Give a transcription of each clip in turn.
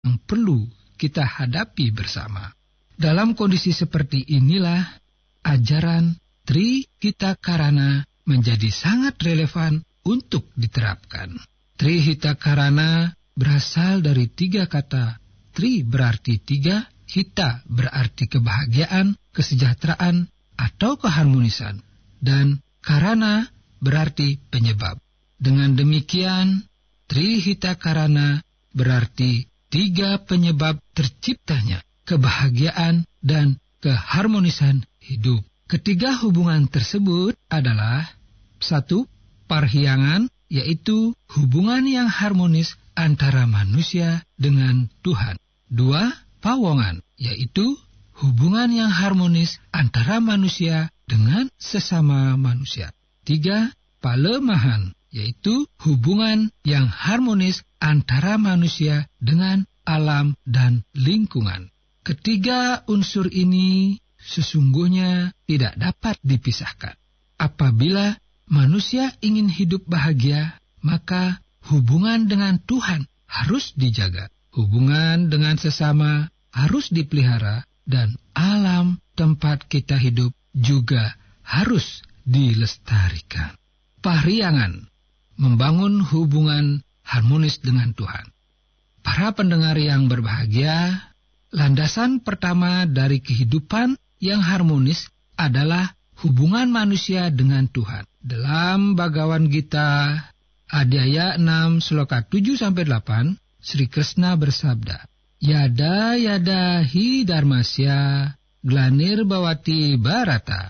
yang perlu kita hadapi bersama. Dalam kondisi seperti inilah ajaran Trihita Karana menjadi sangat relevan untuk diterapkan. Trihita Karana berasal dari 3 kata. Tri berarti 3, hita berarti kebahagiaan, kesejahteraan, atau keharmonisan, dan karana berarti penyebab. Dengan demikian, Trihita Karana berarti 3 penyebab terciptanya kebahagiaan dan keharmonisan hidup. Ketiga hubungan tersebut adalah 1. Parhyangan, yaitu hubungan yang harmonis antara manusia dengan Tuhan. 2. Pawongan, yaitu hubungan yang harmonis antara manusia dengan sesama manusia. 3. Palemahan, yaitu hubungan yang harmonis antara manusia dengan alam dan lingkungan. Ketiga unsur ini sesungguhnya tidak dapat dipisahkan. Apabila manusia ingin hidup bahagia, maka hubungan dengan Tuhan harus dijaga. Hubungan dengan sesama harus dipelihara, dan alam tempat kita hidup juga harus dilestarikan. Parhyangan, membangun hubungan harmonis dengan Tuhan. Para pendengar yang berbahagia, landasan pertama dari kehidupan yang harmonis adalah hubungan manusia dengan Tuhan. Dalam Bhagavad Gita, Adhyaya 6, Sloka 7-8, Sri Krishna bersabda, Yada yada hi dharmasya glanir bhavati bharata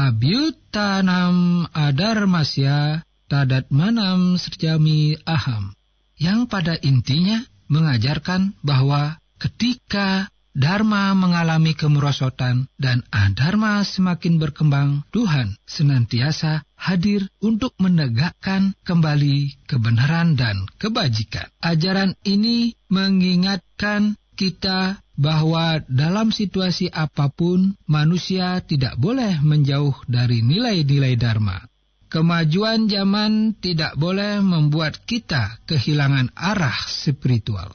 abhyutanam adharmasya tadatmanam srjami aham. Yang pada intinya mengajarkan bahwa ketika dharma mengalami kemerosotan dan adharma semakin berkembang, Tuhan senantiasa hadir untuk menegakkan kembali kebenaran dan kebajikan. Ajaran ini mengingatkan kita bahwa dalam situasi apapun, manusia tidak boleh menjauh dari nilai-nilai dharma. Kemajuan zaman tidak boleh membuat kita kehilangan arah spiritual.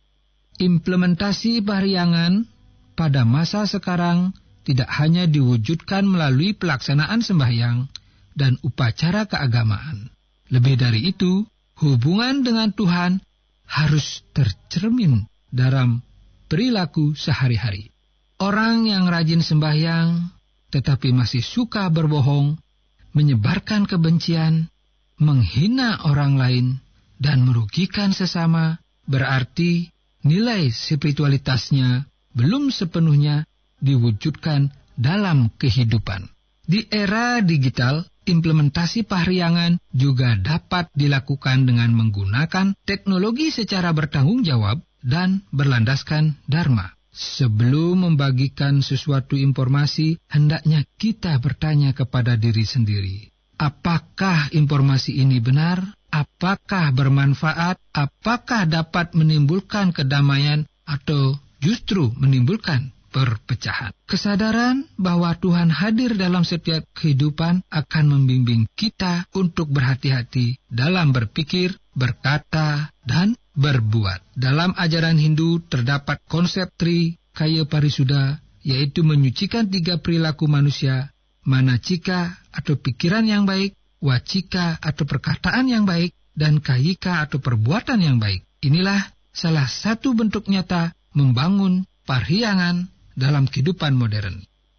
Implementasi parhyangan pada masa sekarang tidak hanya diwujudkan melalui pelaksanaan sembahyang dan upacara keagamaan. Lebih dari itu, hubungan dengan Tuhan harus tercermin dalam perilaku sehari-hari. Orang yang rajin sembahyang tetapi masih suka berbohong, menyebarkan kebencian, menghina orang lain, dan merugikan sesama, berarti nilai spiritualitasnya belum sepenuhnya diwujudkan dalam kehidupan. Di era digital, implementasi parhyangan juga dapat dilakukan dengan menggunakan teknologi secara bertanggung jawab dan berlandaskan dharma. Sebelum membagikan sesuatu informasi, hendaknya kita bertanya kepada diri sendiri. Apakah informasi ini benar? Apakah bermanfaat? Apakah dapat menimbulkan kedamaian atau justru menimbulkan perpecahan? Kesadaran bahwa Tuhan hadir dalam setiap kehidupan akan membimbing kita untuk berhati-hati dalam berpikir, berkata, dan berbuat. Dalam ajaran Hindu terdapat konsep Trikaya Parisuddha, yaitu menyucikan 3 perilaku manusia, manacika atau pikiran yang baik, wacika atau perkataan yang baik, dan kayika atau perbuatan yang baik. Inilah salah satu bentuk nyata membangun parhyangan dalam kehidupan modern.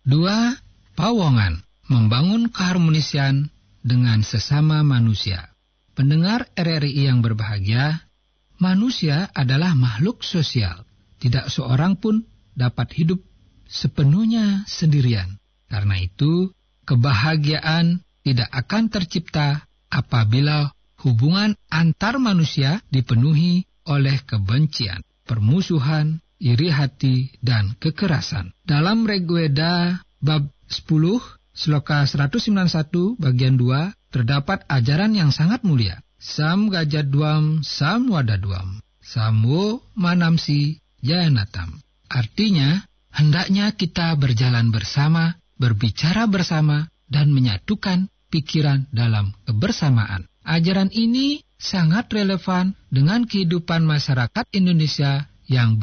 2. Pawongan, membangun keharmonisian dengan sesama manusia. Pendengar RRI yang berbahagia, manusia adalah makhluk sosial. Tidak seorang pun dapat hidup sepenuhnya sendirian. Karena itu, kebahagiaan tidak akan tercipta apabila hubungan antar manusia dipenuhi oleh kebencian, permusuhan, iri hati, dan kekerasan. Dalam Rigveda bab 10, Sloka 191 bagian 2, terdapat ajaran yang sangat mulia. Sam gajadwam sam wadadwam, samwo manamsi janatam. Artinya, hendaknya kita berjalan bersama, berbicara bersama, dan menyatukan pikiran dalam kebersamaan. Ajaran ini sangat relevan dengan kehidupan masyarakat Indonesia yang